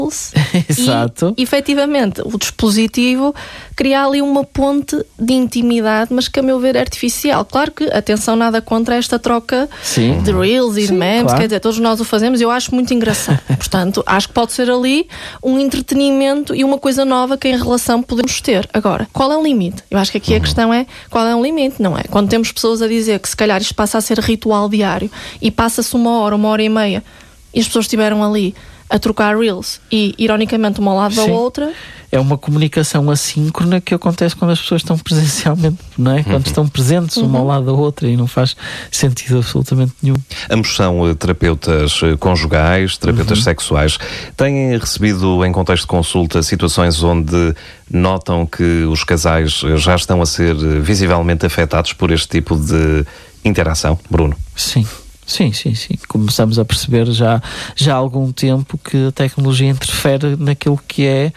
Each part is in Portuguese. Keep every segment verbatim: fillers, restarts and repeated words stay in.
Exato. E, efetivamente, o dispositivo cria ali uma ponte de intimidade, mas que, a meu ver, é artificial. Claro que, atenção, nada contra esta troca Sim. de reels e de Sim, memes, claro. quer dizer, todos nós o fazemos, eu acho muito engraçado. Portanto, acho que pode ser ali um entretenimento e uma coisa nova que em relação podemos ter. Agora, qual é o limite? Eu acho que aqui a questão é, qual é o limite, não é? Quando temos pessoas a dizer que se calhar isto passa a ser ritual diário e passa-se uma hora, uma hora e meia e as pessoas estiveram ali a trocar reels e, ironicamente, uma ao lado da Sim. outra. É uma comunicação assíncrona que acontece quando as pessoas estão presencialmente, não é? Quando uhum. estão presentes uma uhum. ao lado da outra e não faz sentido absolutamente nenhum. Ambos são uh, terapeutas uh, conjugais, terapeutas uhum. sexuais. Têm recebido, em contexto de consulta, situações onde notam que os casais já estão a ser uh, visivelmente afetados por este tipo de interação? Bruno? Sim. Sim, sim, sim. Começamos a perceber já, já há algum tempo que a tecnologia interfere naquilo que é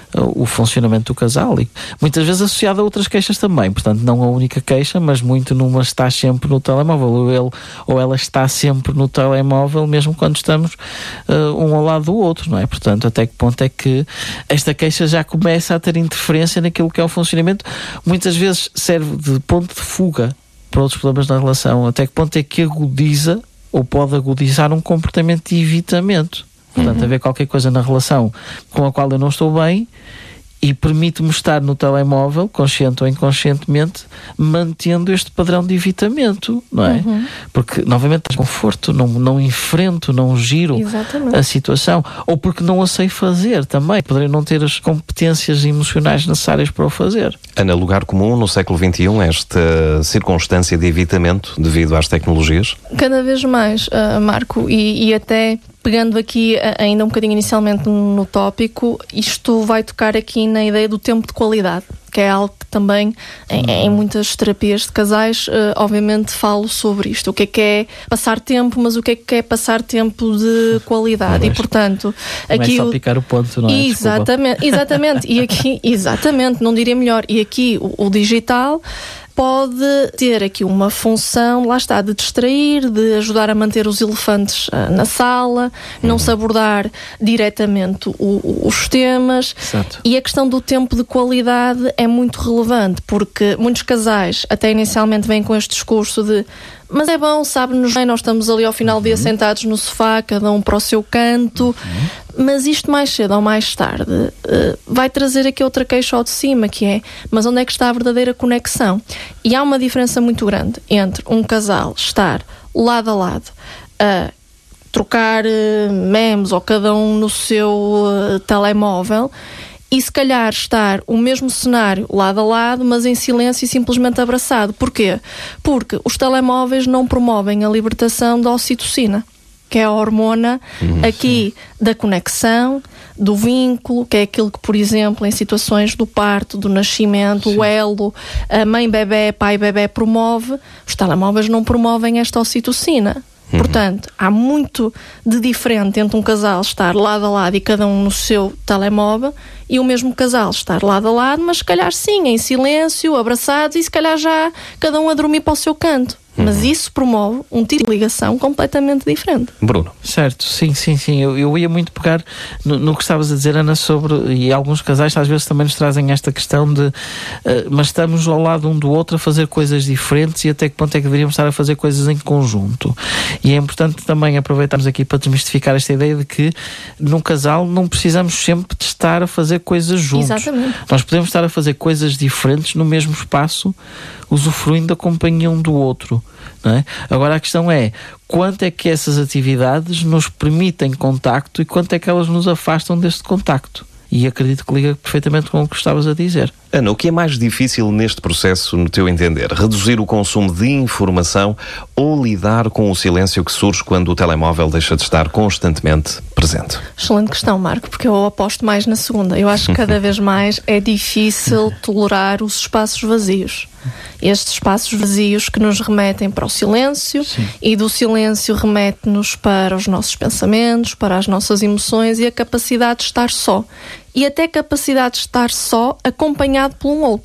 o funcionamento do casal e muitas vezes associado a outras queixas também, portanto não a única queixa, mas muito numa está sempre no telemóvel, ou ele ou ela está sempre no telemóvel mesmo quando estamos uh, um ao lado do outro, não é? Portanto, até que ponto é que esta queixa já começa a ter interferência naquilo que é o funcionamento, muitas vezes serve de ponto de fuga para outros problemas na relação, até que ponto é que agudiza ou pode agudizar um comportamento de evitamento. Portanto, uhum. haver qualquer coisa na relação com a qual eu não estou bem e permite-me estar no telemóvel, consciente ou inconscientemente, mantendo este padrão de evitamento, não é? Uhum. Porque, novamente, desconforto, não, não enfrento, não giro Exatamente. a situação, ou porque não a sei fazer também, poderei não ter as competências emocionais necessárias para o fazer. Ana, lugar comum no século vinte e um esta circunstância de evitamento devido às tecnologias? Cada vez mais, uh, Marco, e, e até pegando aqui uh, ainda um bocadinho inicialmente no, no tópico, isto vai tocar aqui na ideia do tempo de qualidade, que é algo que também em, em muitas terapias de casais, uh, obviamente falo sobre isto. O que é que é passar tempo, mas o que é que é passar tempo de qualidade? E, portanto, aqui... Começa a picar o ponto, não é? Exatamente, exatamente. E aqui, exatamente, não diria melhor. E aqui o, o digital pode ter aqui uma função, lá está, de distrair, de ajudar a manter os elefantes uh, na sala, não uhum. se abordar diretamente o, o, os temas. Exato. E a questão do tempo de qualidade é muito relevante, porque muitos casais até inicialmente vêm com este discurso de mas é bom, sabe-nos bem, nós estamos ali ao final do dia sentados no sofá, cada um para o seu canto, uhum. mas isto mais cedo ou mais tarde uh, vai trazer aqui outra queixa ao de cima, que é, mas onde é que está a verdadeira conexão? E há uma diferença muito grande entre um casal estar lado a lado a trocar uh, memes ou cada um no seu uh, telemóvel e se calhar estar o mesmo cenário lado a lado, mas em silêncio e simplesmente abraçado. Porquê? Porque os telemóveis não promovem a libertação da ocitocina, que é a hormona uhum, aqui sim. da conexão, do vínculo, que é aquilo que, por exemplo, em situações do parto, do nascimento, sim. o elo, a mãe-bebé, pai-bebé promove, os telemóveis não promovem esta ocitocina. Uhum. Portanto, há muito de diferente entre um casal estar lado a lado e cada um no seu telemóvel e o mesmo casal estar lado a lado, mas se calhar sim, em silêncio, abraçados e se calhar já cada um a dormir para o seu canto. Uhum. Mas isso promove um tipo de ligação completamente diferente. Bruno. Certo, sim, sim, sim. Eu, eu ia muito pegar no, no que estavas a dizer, Ana, sobre, e alguns casais às vezes também nos trazem esta questão de uh, mas estamos ao lado um do outro a fazer coisas diferentes e até que ponto é que deveríamos estar a fazer coisas em conjunto. E é importante também aproveitarmos aqui para desmistificar esta ideia de que num casal não precisamos sempre de estar a fazer coisas juntos. Exatamente. Nós podemos estar a fazer coisas diferentes no mesmo espaço, usufruindo da companhia um do outro, não é? Agora a questão é, quanto é que essas atividades nos permitem contacto e quanto é que elas nos afastam deste contacto? E acredito que liga perfeitamente com o que estavas a dizer. Ana, o que é mais difícil neste processo, no teu entender? Reduzir o consumo de informação ou lidar com o silêncio que surge quando o telemóvel deixa de estar constantemente presente? Excelente questão, Marco, porque eu aposto mais na segunda. Eu acho que cada vez mais é difícil tolerar os espaços vazios. Estes espaços vazios que nos remetem para o silêncio. Sim. E do silêncio remete-nos para os nossos pensamentos, para as nossas emoções e a capacidade de estar só. E até a capacidade de estar só acompanhado por um outro.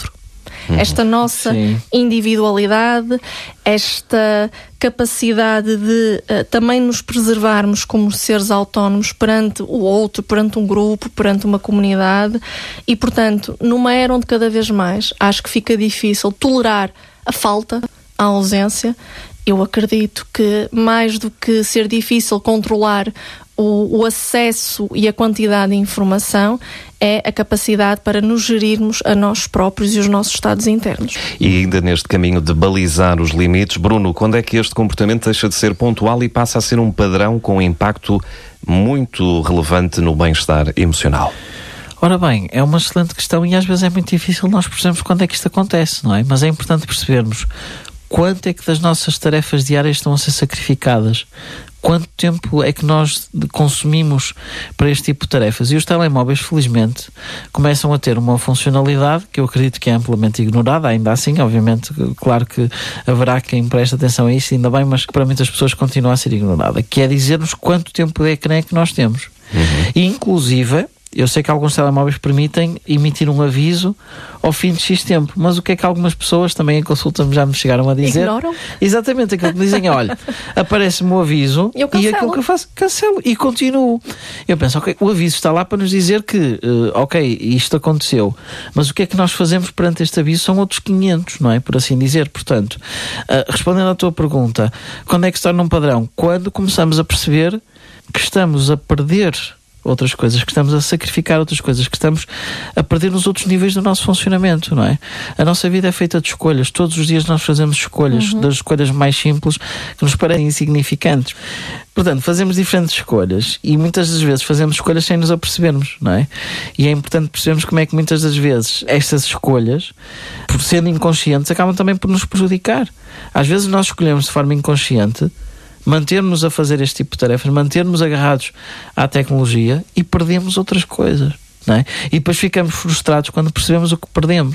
Uhum. Esta nossa Sim. individualidade, esta capacidade de uh, também nos preservarmos como seres autónomos perante o outro, perante um grupo, perante uma comunidade e, portanto, numa era onde cada vez mais acho que fica difícil tolerar a falta, a ausência, eu acredito que mais do que ser difícil controlar o, o acesso e a quantidade de informação é a capacidade para nos gerirmos a nós próprios e os nossos estados internos. E ainda neste caminho de balizar os limites, Bruno, quando é que este comportamento deixa de ser pontual e passa a ser um padrão com impacto muito relevante no bem-estar emocional? Ora bem, é uma excelente questão e às vezes é muito difícil nós percebermos quando é que isto acontece, não é? Mas é importante percebermos quanto é que das nossas tarefas diárias estão a ser sacrificadas. Quanto tempo é que nós consumimos para este tipo de tarefas? E os telemóveis, felizmente, começam a ter uma funcionalidade que eu acredito que é amplamente ignorada, ainda assim, obviamente, claro que haverá quem preste atenção a isso, ainda bem, mas que para muitas pessoas continua a ser ignorada, que é dizer-nos quanto tempo de ecrã é que nós temos. Uhum. E, inclusive, eu sei que alguns telemóveis permitem emitir um aviso ao fim de X tempo, mas o que é que algumas pessoas também em consulta já me chegaram a dizer? Ignoram? Exatamente, aquilo que me dizem, olha, aparece-me o aviso e aquilo que eu faço, cancelo e continuo. Eu penso, ok, o aviso está lá para nos dizer que, uh, ok, isto aconteceu, mas o que é que nós fazemos perante este aviso são outros quinhentos, não é? Por assim dizer. Portanto, uh, respondendo à tua pergunta, quando é que se torna um padrão? Quando começamos a perceber que estamos a perder outras coisas, que estamos a sacrificar outras coisas, que estamos a perder nos outros níveis do nosso funcionamento, não é? A nossa vida é feita de escolhas. Todos os dias nós fazemos escolhas, uhum. das escolhas mais simples que nos parecem insignificantes. Portanto, fazemos diferentes escolhas e muitas das vezes fazemos escolhas sem nos apercebermos, não é? E é importante percebermos como é que muitas das vezes estas escolhas, por sendo inconscientes, acabam também por nos prejudicar. Às vezes nós escolhemos de forma inconsciente manter-nos a fazer este tipo de tarefas, manter-nos agarrados à tecnologia e perdemos outras coisas, não é? E depois ficamos frustrados quando percebemos o que perdemos.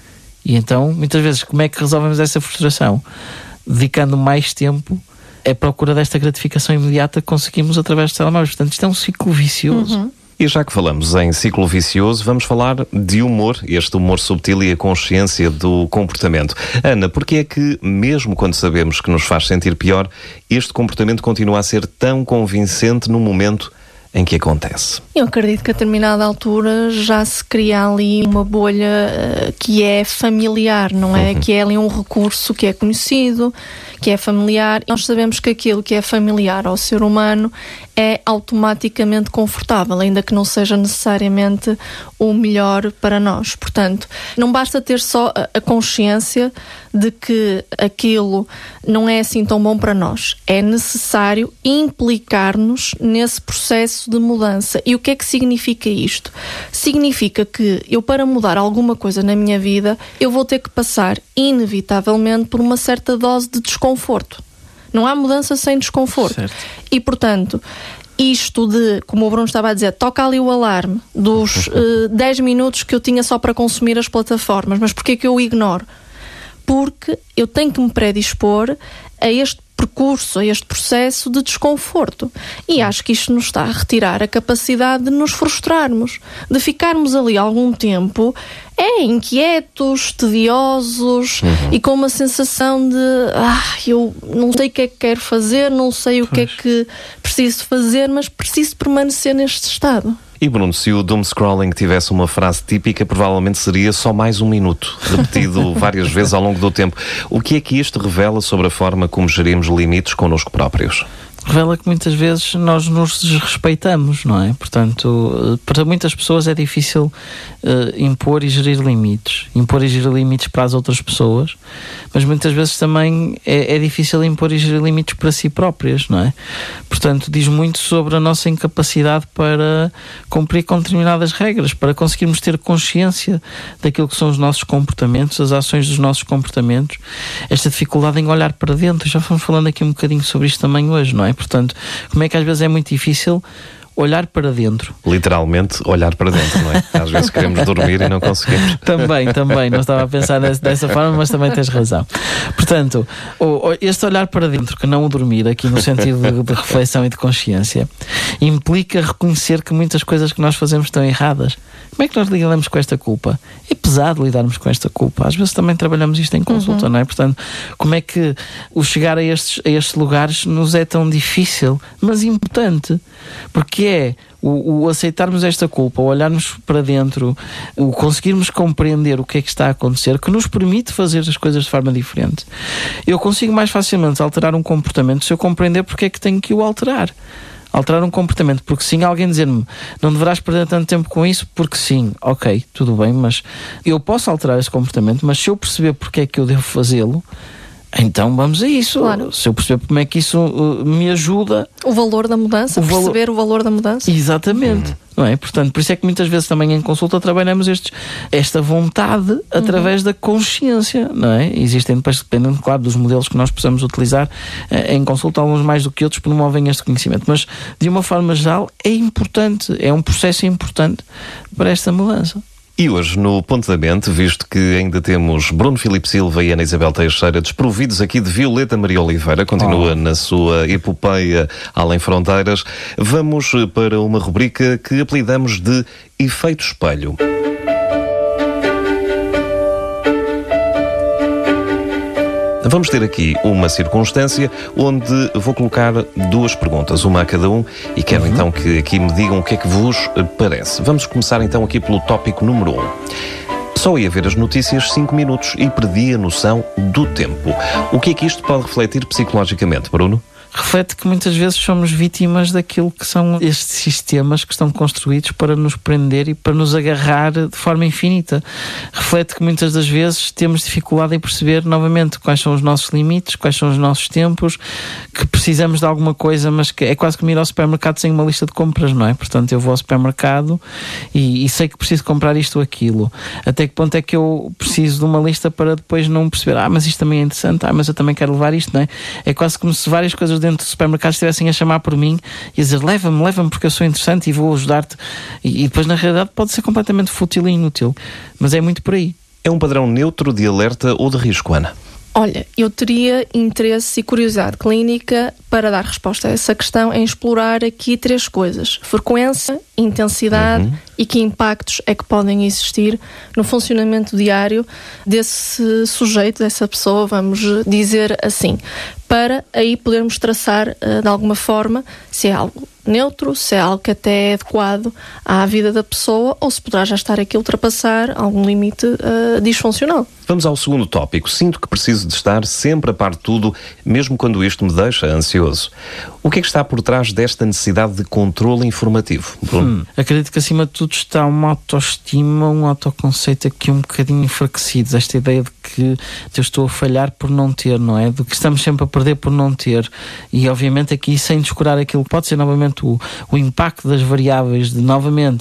E então, muitas vezes, como é que resolvemos essa frustração? Dedicando mais tempo à procura desta gratificação imediata que conseguimos através dos telemóveis. Portanto, isto é um ciclo vicioso. Uhum. E já que falamos em ciclo vicioso, vamos falar de humor, este humor subtil e a consciência do comportamento. Ana, porquê é que, mesmo quando sabemos que nos faz sentir pior, este comportamento continua a ser tão convincente no momento em que acontece? Eu acredito que a determinada altura já se cria ali uma bolha uh, que é familiar, não é? Uhum. Que é ali um recurso que é conhecido, que é familiar. E nós sabemos que aquilo que é familiar ao ser humano é automaticamente confortável, ainda que não seja necessariamente o melhor para nós. Portanto, não basta ter só a consciência de que aquilo não é assim tão bom para nós. É necessário implicar-nos nesse processo de mudança. E o que é que significa isto? Significa que eu, para mudar alguma coisa na minha vida, eu vou ter que passar, inevitavelmente, por uma certa dose de desconforto. Não há mudança sem desconforto. Certo. E, portanto, isto de, como o Bruno estava a dizer, toca ali o alarme dos uh, dez minutos que eu tinha só para consumir as plataformas. Mas porquê que eu o ignoro? Porque eu tenho que me predispor a este percurso, a este processo de desconforto. E acho que isto nos está a retirar a capacidade de nos frustrarmos, de ficarmos ali algum tempo é, inquietos, tediosos uhum. e com uma sensação de ah, eu não sei o que é que quero fazer, não sei o pois. que é que preciso fazer, mas preciso permanecer neste estado. E Bruno, se o doom scrolling tivesse uma frase típica, provavelmente seria só mais um minuto, repetido várias vezes ao longo do tempo. O que é que isto revela sobre a forma como gerimos limites connosco próprios? Revela que muitas vezes nós nos desrespeitamos, não é? Portanto, para muitas pessoas é difícil uh, impor e gerir limites. Impor e gerir limites para as outras pessoas, mas muitas vezes também é, é difícil impor e gerir limites para si próprias, não é? Portanto, diz muito sobre a nossa incapacidade para cumprir com determinadas regras, para conseguirmos ter consciência daquilo que são os nossos comportamentos, as ações dos nossos comportamentos, esta dificuldade em olhar para dentro. Já fomos falando aqui um bocadinho sobre isto também hoje, não é? Portanto, como é que às vezes é muito difícil olhar para dentro. Literalmente, olhar para dentro, não é? Às vezes queremos dormir e não conseguimos. Também, também. Não estava a pensar dessa, dessa forma, mas também tens razão. Portanto, o, este olhar para dentro, que não o dormir, aqui no sentido de, de reflexão e de consciência, implica reconhecer que muitas coisas que nós fazemos estão erradas. Como é que nós lidamos com esta culpa? É pesado lidarmos com esta culpa. Às vezes também trabalhamos isto em consulta, uhum. não é? Portanto, como é que o chegar a estes, a estes lugares nos é tão difícil, mas importante? Porque é o, o aceitarmos esta culpa, o olharmos para dentro, o conseguirmos compreender o que é que está a acontecer, que nos permite fazer as coisas de forma diferente. Eu consigo mais facilmente alterar um comportamento se eu compreender porque é que tenho que o alterar. Alterar um comportamento, porque sim, alguém dizer-me não deverás perder tanto tempo com isso, porque sim, ok, tudo bem, mas eu posso alterar esse comportamento, mas se eu perceber porque é que eu devo fazê-lo, então vamos a isso. Claro. Se eu perceber como é que isso uh, me ajuda... O valor da mudança, o perceber valo... o valor da mudança. Exatamente. Uhum. Não é? Portanto, por isso é que muitas vezes também em consulta trabalhamos estes, esta vontade uhum. através da consciência, não é? Existem, depois, dependendo, claro, dos modelos que nós possamos utilizar, eh, em consulta, alguns mais do que outros promovem este conhecimento. Mas, de uma forma geral, é importante, é um processo importante para esta mudança. E hoje, no Ponto da Mente, visto que ainda temos Bruno Filipe Silva e Ana Isabel Teixeira desprovidos aqui de Violeta Maria Oliveira, continua oh. na sua epopeia Além Fronteiras, vamos para uma rubrica que apelidamos de Efeito Espelho. Vamos ter aqui uma circunstância onde vou colocar duas perguntas, uma a cada um, e quero uhum. então que aqui me digam o que é que vos parece. Vamos começar então aqui pelo tópico número um. Só ia ver as notícias cinco minutos e perdi a noção do tempo. O que é que isto pode refletir psicologicamente, Bruno? Reflete que muitas vezes somos vítimas daquilo que são estes sistemas que estão construídos para nos prender e para nos agarrar de forma infinita. Reflete que muitas das vezes temos dificuldade em perceber novamente quais são os nossos limites, quais são os nossos tempos, que precisamos de alguma coisa, mas que é quase como ir ao supermercado sem uma lista de compras, não é? Portanto, eu vou ao supermercado e, e sei que preciso comprar isto ou aquilo. Até que ponto é que eu preciso de uma lista para depois não perceber, ah, mas isto também é interessante, ah, mas eu também quero levar isto, não é? É quase como se várias coisas dentro do supermercado estivessem a chamar por mim e a dizer, leva-me, leva-me porque eu sou interessante e vou ajudar-te, e, e depois na realidade pode ser completamente fútil e inútil, mas é muito por aí. É um padrão neutro de alerta ou de risco, Ana? Olha, eu teria interesse e curiosidade clínica para dar resposta a essa questão em explorar aqui três coisas: frequência, intensidade uhum. e que impactos é que podem existir no funcionamento diário desse sujeito, dessa pessoa, vamos dizer assim, para aí podermos traçar uh, de alguma forma se é algo neutro, se é algo que até é adequado à vida da pessoa ou se poderá já estar aqui a ultrapassar algum limite uh, disfuncional. Vamos ao segundo tópico. Sinto que preciso de estar sempre a par de tudo, mesmo quando isto me deixa ansioso. O que é que está por trás desta necessidade de controle informativo, Bruno? Hum, acredito que acima de tudo está uma autoestima, um autoconceito aqui um bocadinho enfraquecido. Esta ideia de que eu estou a falhar por não ter, não é? De que estamos sempre a perder por não ter. E obviamente aqui sem descurar aquilo que pode ser novamente o, o impacto das variáveis de novamente...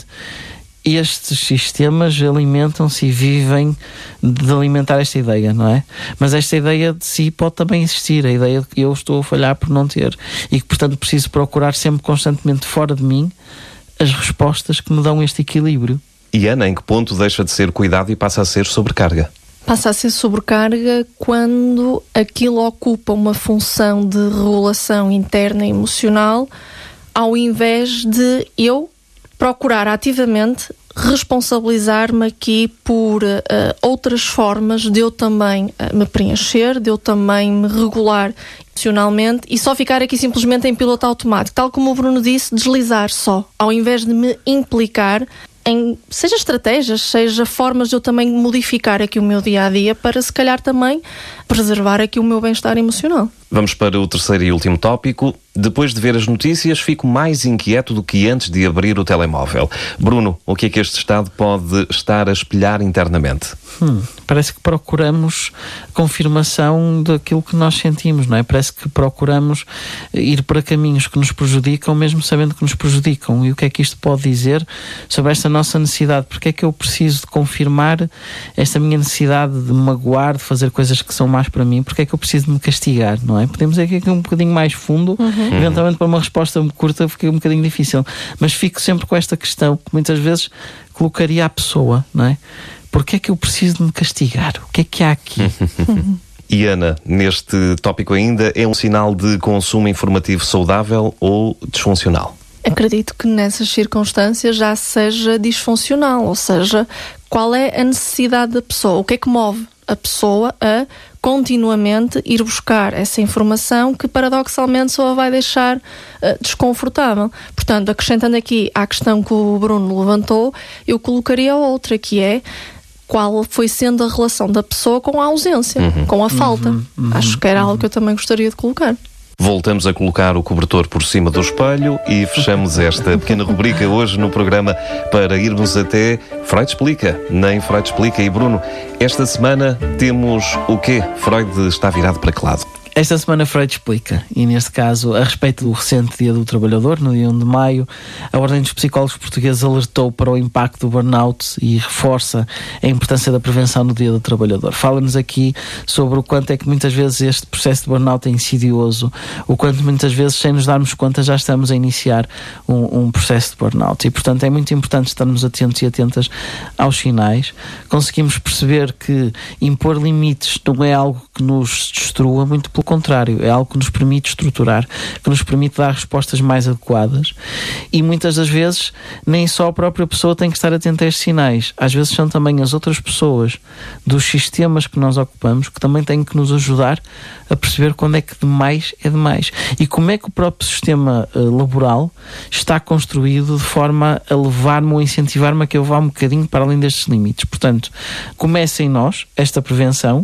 Estes sistemas alimentam-se e vivem de alimentar esta ideia, não é? Mas esta ideia de si pode também existir, a ideia de que eu estou a falhar por não ter e que, portanto, preciso procurar sempre constantemente fora de mim as respostas que me dão este equilíbrio. E Ana, em que ponto deixa de ser cuidado e passa a ser sobrecarga? Passa a ser sobrecarga quando aquilo ocupa uma função de regulação interna e emocional, ao invés de eu procurar ativamente responsabilizar-me aqui por uh, outras formas de eu também uh, me preencher, de eu também me regular emocionalmente e só ficar aqui simplesmente em piloto automático. Tal como o Bruno disse, deslizar só, ao invés de me implicar em, seja estratégias, seja formas de eu também modificar aqui o meu dia-a-dia para, se calhar, também preservar aqui o meu bem-estar emocional. Vamos para o terceiro e último tópico. Depois de ver as notícias, fico mais inquieto do que antes de abrir o telemóvel. Bruno, o que é que este estado pode estar a espelhar internamente? Hum, parece que procuramos confirmação daquilo que nós sentimos, não é? Parece que procuramos ir para caminhos que nos prejudicam, mesmo sabendo que nos prejudicam. E o que é que isto pode dizer sobre esta nossa necessidade? Porque é que eu preciso de confirmar esta minha necessidade de me magoar, de fazer coisas que são más para mim? Porque é que eu preciso de me castigar, não é? Podemos ir aqui um bocadinho mais fundo, uhum. eventualmente para uma resposta curta fica um bocadinho difícil, mas fico sempre com esta questão que muitas vezes colocaria à pessoa, não é? Porque é que eu preciso de me castigar? O que é que há aqui? E Ana, neste tópico ainda, é um sinal de consumo informativo saudável ou disfuncional? Acredito que nessas circunstâncias já seja disfuncional, ou seja, qual é a necessidade da pessoa? O que é que move a pessoa a continuamente ir buscar essa informação que paradoxalmente só a vai deixar uh, desconfortável? Portanto, acrescentando aqui à questão que o Bruno levantou, eu colocaria outra, que é qual foi sendo a relação da pessoa com a ausência, uhum. com a falta. Uhum, uhum, Acho que era uhum. algo que eu também gostaria de colocar. Voltamos a colocar o cobertor por cima do espelho e fechamos esta pequena rubrica hoje no programa para irmos até Freud Explica. Nem Freud Explica. E Bruno, esta semana temos o quê? Freud está virado para que lado? Esta semana Freud Explica, e neste caso, a respeito do recente Dia do Trabalhador, no dia um de maio, a Ordem dos Psicólogos Portugueses alertou para o impacto do burnout e reforça a importância da prevenção no Dia do Trabalhador. Fala-nos aqui sobre o quanto é que muitas vezes este processo de burnout é insidioso, o quanto muitas vezes, sem nos darmos conta, já estamos a iniciar um, um processo de burnout. E, portanto, é muito importante estarmos atentos e atentas aos sinais. Conseguimos perceber que impor limites não é algo que nos destrua, muito pelo contrário, é algo que nos permite estruturar, que nos permite dar respostas mais adequadas, e muitas das vezes nem só a própria pessoa tem que estar atenta a estes sinais, às vezes são também as outras pessoas dos sistemas que nós ocupamos que também têm que nos ajudar a perceber quando é que demais é demais e como é que o próprio sistema uh, laboral está construído de forma a levar-me ou incentivar-me a que eu vá um bocadinho para além destes limites. Portanto, começa em nós esta prevenção,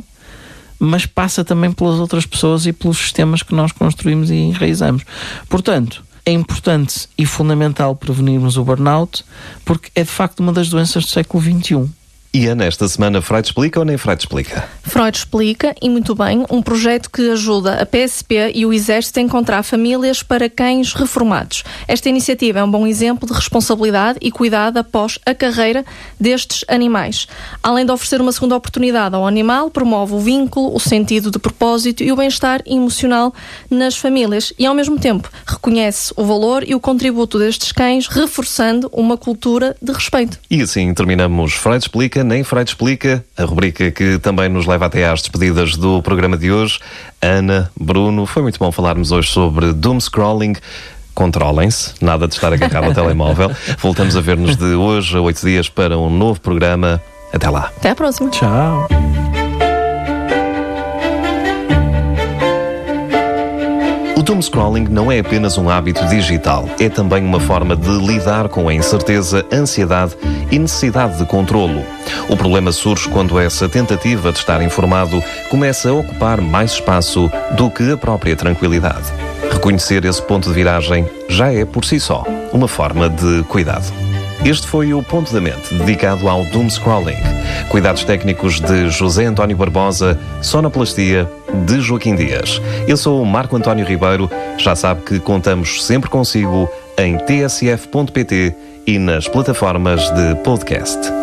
mas passa também pelas outras pessoas e pelos sistemas que nós construímos e enraizamos. Portanto, é importante e fundamental prevenirmos o burnout, porque é de facto uma das doenças do século vinte e um. E Ana, esta semana Freud Explica ou nem Freud Explica? Freud Explica, e muito bem, um projeto que ajuda a P S P e o Exército a encontrar famílias para cães reformados. Esta iniciativa é um bom exemplo de responsabilidade e cuidado após a carreira destes animais. Além de oferecer uma segunda oportunidade ao animal, promove o vínculo, o sentido de propósito e o bem-estar emocional nas famílias e, ao mesmo tempo, reconhece o valor e o contributo destes cães, reforçando uma cultura de respeito. E assim terminamos Freud Explica, nem Freud Explica, a rubrica que também nos leva até às despedidas do programa de hoje. Ana, Bruno, foi muito bom falarmos hoje sobre doom scrolling. Controlem-se, nada de estar agarrado ao telemóvel. Voltamos a ver-nos de hoje a oito dias para um novo programa. Até lá. Até à próxima. Tchau. O doom scrolling não é apenas um hábito digital, é também uma forma de lidar com a incerteza, ansiedade e necessidade de controlo. O problema surge quando essa tentativa de estar informado começa a ocupar mais espaço do que a própria tranquilidade. Reconhecer esse ponto de viragem já é, por si só, uma forma de cuidado. Este foi o Ponto da Mente, dedicado ao doom scrolling. Cuidados técnicos de José António Barbosa, sonoplastia de Joaquim Dias. Eu sou o Marco António Ribeiro. Já sabe que contamos sempre consigo em t s f ponto p t e nas plataformas de podcast.